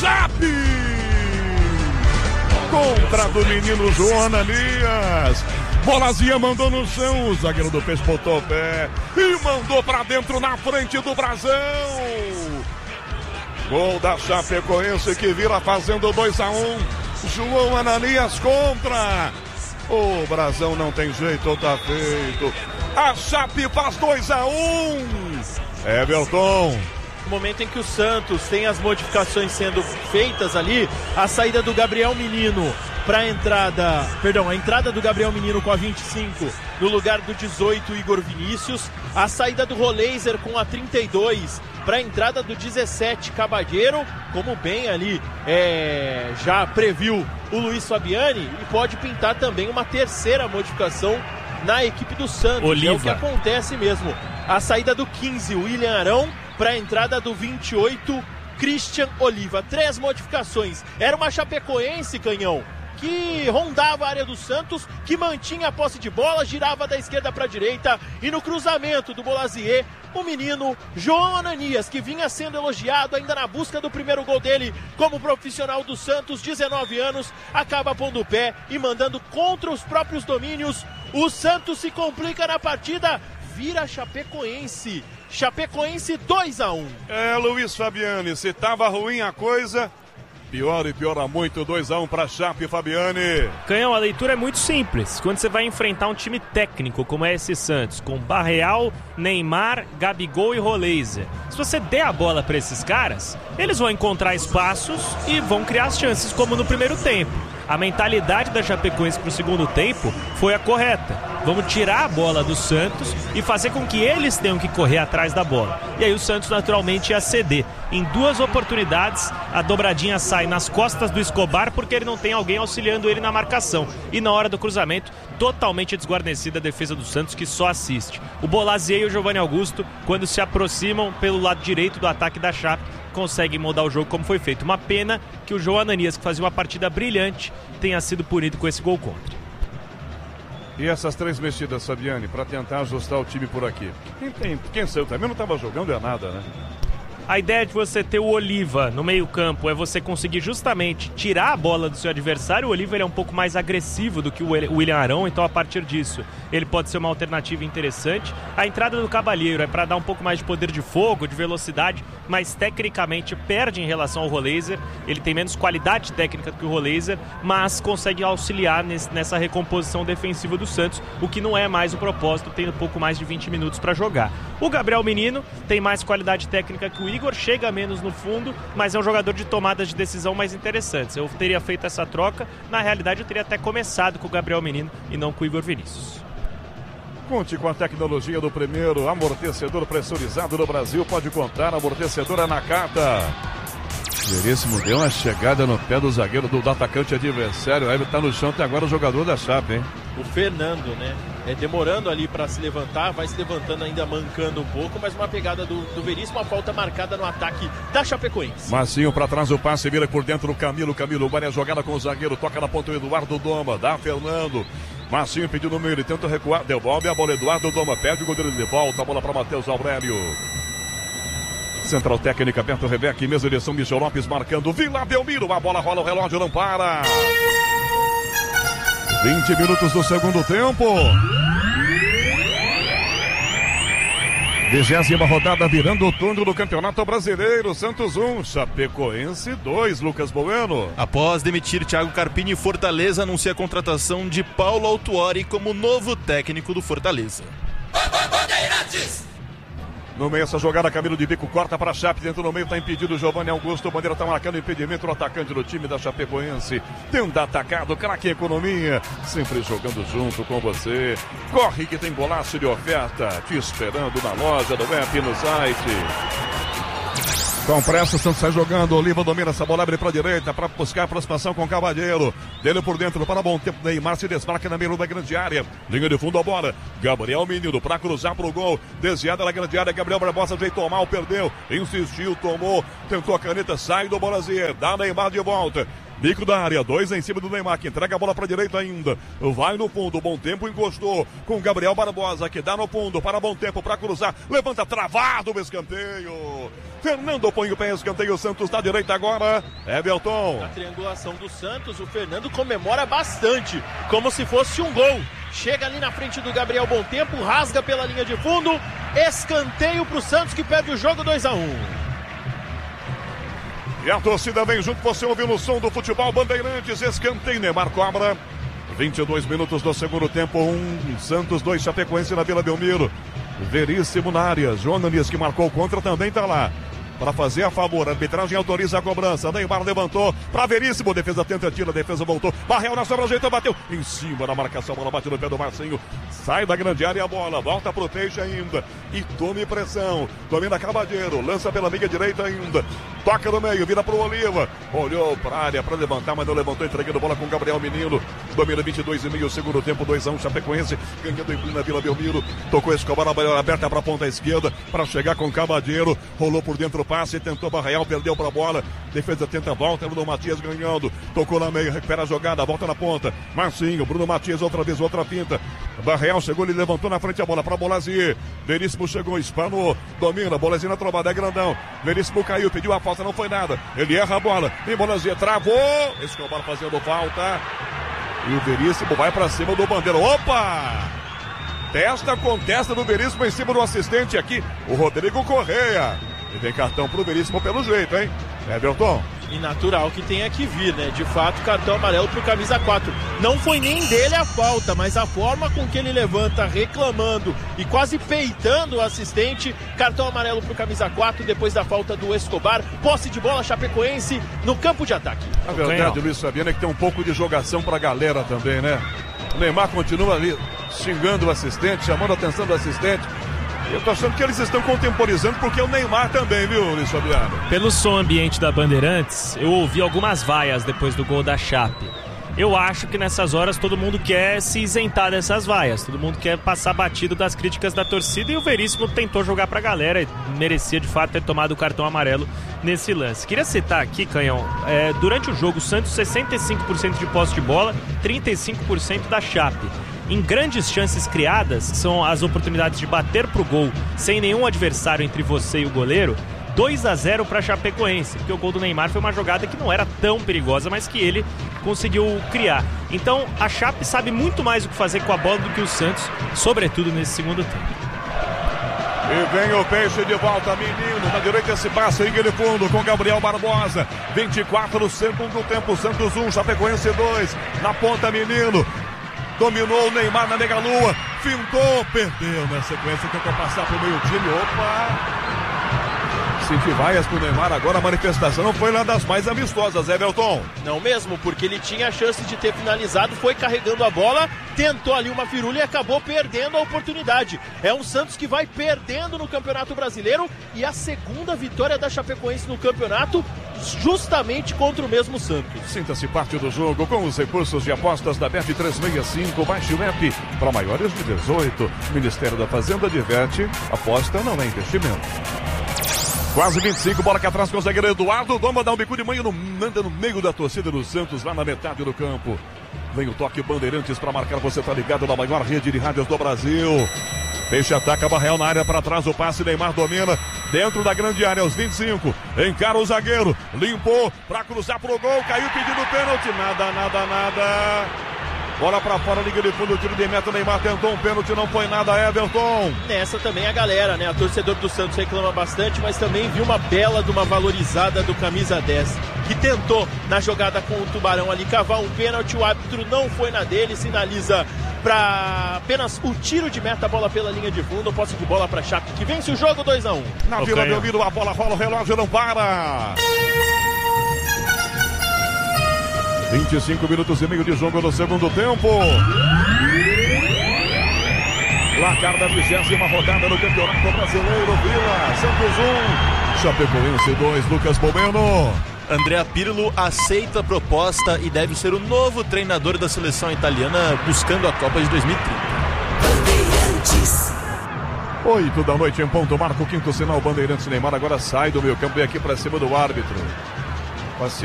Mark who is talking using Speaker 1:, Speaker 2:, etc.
Speaker 1: Chape! Contra do menino João Ananias. Bolazinha mandou no chão, o zagueiro do Peixe botou o pé e mandou pra dentro na frente do Brasão. Gol da Chapecoense que vira fazendo 2-1. João Ananias contra. O Brasão não tem jeito, tá feito. A Chape faz 2-1. Everton.
Speaker 2: No momento em que o Santos tem as modificações sendo feitas ali, a saída do Gabriel Menino para a entrada do Gabriel Menino com a 25 no lugar do 18 Igor Vinícius, a saída do Roleiser com a 32 para a entrada do 17 Cabalheiro, como bem ali já previu o Luiz Fabiani, e pode pintar também uma terceira modificação na equipe do Santos.
Speaker 3: Oliva.
Speaker 2: É o que acontece mesmo. A saída do 15, William Arão, para a entrada do 28, Christian Oliva. 3 modificações. Era uma Chapecoense, Canhão, que rondava a área do Santos, que mantinha a posse de bola, girava da esquerda para a direita, e no cruzamento do Bolazier, o menino João Ananias, que vinha sendo elogiado ainda na busca do primeiro gol dele como profissional do Santos, 19 anos, acaba pondo o pé e mandando contra os próprios domínios. O Santos se complica na partida, vira Chapecoense. Chapecoense 2-1.
Speaker 1: Luiz Fabiani, se tava ruim a coisa, piora e piora muito. 2-1 para Chape, Fabiani.
Speaker 3: Canhão, a leitura é muito simples. Quando você vai enfrentar um time técnico como é esse Santos, com Barreal, Neymar, Gabigol e Roleiser, se você der a bola para esses caras, eles vão encontrar espaços e vão criar as chances, como no primeiro tempo. A mentalidade da Chapecoense para o segundo tempo foi a correta. Vamos tirar a bola do Santos e fazer com que eles tenham que correr atrás da bola. E aí o Santos naturalmente ia ceder. Em 2 oportunidades, a dobradinha sai nas costas do Escobar porque ele não tem alguém auxiliando ele na marcação. E na hora do cruzamento, totalmente desguarnecida a defesa do Santos, que só assiste. O Bolazier e o Giovanni Augusto, quando se aproximam pelo lado direito do ataque da Chape, conseguem mudar o jogo como foi feito. Uma pena que o João Ananias, que fazia uma partida brilhante, tenha sido punido com esse gol contra.
Speaker 1: E essas 3 mexidas, Fabiani, para tentar ajustar o time por aqui. Quem saiu também não estava jogando nada, né?
Speaker 3: A ideia de você ter o Oliva no meio-campo é você conseguir justamente tirar a bola do seu adversário. O Oliva ele é um pouco mais agressivo do que o William Arão, então a partir disso ele pode ser uma alternativa interessante. A entrada do Cabalheiro é para dar um pouco mais de poder de fogo, de velocidade, mas tecnicamente perde em relação ao Roleiser. Ele tem menos qualidade técnica do que o Roleiser, mas consegue auxiliar nessa recomposição defensiva do Santos, o que não é mais o propósito, tendo pouco mais de 20 minutos para jogar. O Gabriel Menino tem mais qualidade técnica que o Igor, chega menos no fundo, mas é um jogador de tomadas de decisão mais interessantes. Eu teria feito essa troca, na realidade eu teria até começado com o Gabriel Menino e não com o Igor Vinícius.
Speaker 1: Conte com a tecnologia do primeiro amortecedor pressurizado no Brasil. Pode contar, amortecedor Nakata. Veríssimo deu uma chegada no pé do zagueiro do atacante adversário. Aí tá no chão até agora o jogador da Chape, hein?
Speaker 2: O Fernando, né? Demorando ali para se levantar, vai se levantando ainda mancando um pouco, mas uma pegada do Veríssimo, uma falta marcada no ataque da Chapecoense.
Speaker 1: Massinho para trás, o passe vira por dentro do Camilo, várias jogada com o zagueiro, toca na ponta o Eduardo Doma, dá Fernando. Massinho pediu no meio, ele tenta recuar, devolve a bola, Eduardo Doma perde o goleiro de volta, a bola para Matheus Aurélio. Central técnica, Beto Rebeque, mesma direção, Michel Lopes marcando, Vila Belmiro, a bola rola, o relógio não para. 20 minutos do segundo tempo. 20ª rodada virando o turno do Campeonato Brasileiro. Santos 1, Chapecoense 2, Lucas Bueno.
Speaker 4: Após demitir Thiago Carpini, Fortaleza anuncia a contratação de Paulo Autuori como novo técnico do Fortaleza.
Speaker 1: No meio, essa jogada, Camilo de bico, corta para a Chape, dentro no meio, está impedido o Giovanni Augusto, o Bandeira está marcando impedimento, o atacante do time da Chapecoense, tenta atacado, craque Economia, sempre jogando junto com você, corre que tem golaço de oferta, te esperando na loja, do app, no site. Com pressa, o Santos sai jogando, Oliva domina essa bola, abre para a direita, para buscar a aproximação com o Cavalheiro, dele por dentro, para bom tempo, Neymar se desmarca na meio da grande área, linha de fundo a bola, Gabriel Menino para cruzar para o gol, desviada na grande área, Gabriel Barbosa ajeitou mal, perdeu, insistiu, tomou, tentou a caneta, sai do Bolazier, dá Neymar de volta, bico da área, 2 em cima do Neymar, que entrega a bola para a direita ainda, vai no fundo, Bom Tempo encostou com o Gabriel Barbosa, que dá no fundo para Bom Tempo para cruzar, levanta travado o escanteio. Fernando põe o pé em escanteio, Santos da direita agora, Everton.
Speaker 2: A triangulação do Santos, o Fernando comemora bastante, como se fosse um gol. Chega ali na frente do Gabriel Bom Tempo, rasga pela linha de fundo, escanteio pro Santos, que perde o jogo 2-1.
Speaker 1: E a torcida vem junto, você ouviu no som do futebol Bandeirantes, escanteio, Neymar cobra. 22 minutos do segundo tempo, Santos 2, Chapecoense na Vila Belmiro. Veríssimo na área, Jonas, que marcou contra, também tá lá. Para fazer a favor, a arbitragem autoriza a cobrança. Neymar levantou para Veríssimo. Defesa tenta, tira, defesa voltou. Barreal na sobra, ajeitou, bateu em cima da marcação. Bola bate no pé do Marcinho. Sai da grande área a bola. Volta pro Peixe ainda. E tome pressão. Domina Cabadeiro. Lança pela meia direita ainda. Toca no meio, vira pro Oliva. Olhou pra área para levantar, mas não levantou. Entregando bola com o Gabriel Menino. Domina 22,5, segundo tempo. 2-1, Chapecoense. Ganhando em na Vila Belmiro. Tocou Escobar, a bola aberta para a ponta esquerda. Para chegar com Cabadeiro. Rolou por dentro. Passe, tentou Barreal, perdeu pra bola, defesa tenta a volta, Bruno Matias ganhando, tocou na meia, recupera a jogada, volta na ponta, Marcinho, Bruno Matias outra vez, outra pinta, Barreal chegou, ele levantou na frente a bola pra Bolazier, Veríssimo chegou, espanou, domina, Bolazier na trombada, é grandão, Veríssimo caiu, pediu a falta, não foi nada, ele erra a bola, e Bolazier travou, Escobar fazendo falta, e o Veríssimo vai pra cima do Bandeira, opa! Testa com testa do Veríssimo em cima do assistente aqui, o Rodrigo Correia. E vem cartão pro Veríssimo pelo jeito, hein? Everton.
Speaker 2: E natural que tenha que vir, né? De fato, cartão amarelo pro camisa 4. Não foi nem dele a falta, mas a forma com que ele levanta, reclamando e quase peitando o assistente. Cartão amarelo pro camisa 4 depois da falta do Escobar. Posse de bola Chapecoense no campo de ataque.
Speaker 1: A verdade, Luiz Fabiano, é que tem um pouco de jogação pra galera também, né? O Neymar continua ali xingando o assistente, chamando a atenção do assistente. Eu tô achando que eles estão contemporizando porque o Neymar também, viu, Luiz Fabiano?
Speaker 3: Pelo som ambiente da Bandeirantes, eu ouvi algumas vaias depois do gol da Chape. Eu acho que nessas horas todo mundo quer se isentar dessas vaias, todo mundo quer passar batido das críticas da torcida e o Veríssimo tentou jogar pra galera e merecia de fato ter tomado o cartão amarelo nesse lance. Queria citar aqui, Canhão, durante o jogo, o Santos 65% de posse de bola, 35% da Chape. Em grandes chances criadas, que são as oportunidades de bater pro gol sem nenhum adversário entre você e o goleiro, 2-0 para Chapecoense, porque o gol do Neymar foi uma jogada que não era tão perigosa, mas que ele conseguiu criar. Então a Chape sabe muito mais o que fazer com a bola do que o Santos, sobretudo nesse segundo tempo.
Speaker 1: E vem o Peixe de volta, menino, na direita esse passe em de fundo com Gabriel Barbosa, 24 no segundo tempo, Santos 1, Chapecoense 2, na ponta menino. Dominou o Neymar na mega-lua, fintou, perdeu na sequência, tentou passar pro meio time, opa! Senti vaias pro Neymar, agora a manifestação não foi uma das mais amistosas, Everton.
Speaker 2: Não mesmo, porque ele tinha a chance de ter finalizado, foi carregando a bola, tentou ali uma firula e acabou perdendo a oportunidade. É um Santos que vai perdendo no Campeonato Brasileiro e a segunda vitória da Chapecoense no campeonato, justamente contra o mesmo Santos.
Speaker 1: Sinta-se parte do jogo com os recursos de apostas da Bet365. Baixe o app para maiores de 18. Ministério da Fazenda diverte. Aposta não é investimento. Quase 25, bola cá atrás com o zagueiro Eduardo. Vamos dar um bico de manhã, manda no meio da torcida do Santos, lá na metade do campo. Vem o toque Bandeirantes para marcar, você tá ligado na maior rede de rádios do Brasil. Peixe ataca, Barreal na área para trás, o passe, Neymar domina dentro da grande área, aos 25. Encara o zagueiro, limpou para cruzar pro gol, caiu pedindo pênalti, nada. Bola pra fora, liga de fundo, tiro de meta, Neymar tentou um pênalti, não foi nada, Everton.
Speaker 2: Nessa também a galera, né? A torcedor do Santos reclama bastante, mas também viu uma bela de uma valorizada do camisa 10, que tentou na jogada com o Tubarão ali cavar um pênalti, o árbitro não foi na dele, sinaliza para apenas o tiro de meta, a bola pela linha de fundo, posse de bola pra Chape, que vence o jogo 2-1.
Speaker 1: Na Vila Belmiro, a bola rola, o relógio não para. 25 minutos e meio de jogo no segundo tempo. Placar da 20ª rodada no Campeonato Brasileiro. Vila, Santos 1, Chapecoense 2, Lucas Bomeno.
Speaker 4: Andrea Pirlo aceita a proposta e deve ser o novo treinador da seleção italiana, buscando a Copa de 2030.
Speaker 1: 8 da noite em ponto, marca o quinto sinal, Bandeirantes. Neymar agora sai do meio campo e aqui para cima do árbitro. Paciência.